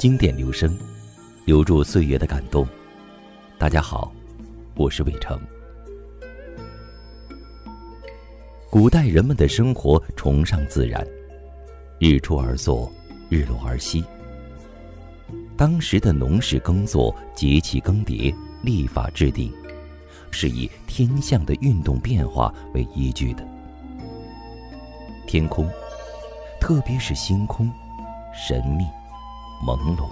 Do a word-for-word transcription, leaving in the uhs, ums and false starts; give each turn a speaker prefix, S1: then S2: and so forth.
S1: 经典留声，留住岁月的感动。大家好，我是伟成。古代人们的生活崇尚自然，日出而作，日落而息。当时的农事耕作、节气更迭、历法制定，是以天象的运动变化为依据的。天空，特别是星空，神秘朦胧，